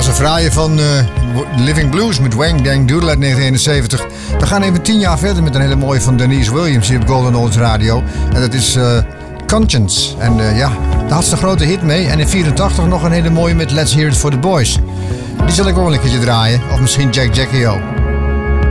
was een fraaie van Living Blues met Wang Dang Doodle uit 1971. We gaan even 10 jaar verder met een hele mooie van Denise Williams hier op Golden Olds Radio. En dat is Conscience. En daar had ze een grote hit mee. En in 84 nog een hele mooie met Let's Hear It For The Boys. Die zal ik ook wel een keertje draaien. Of misschien Jack Jackie O.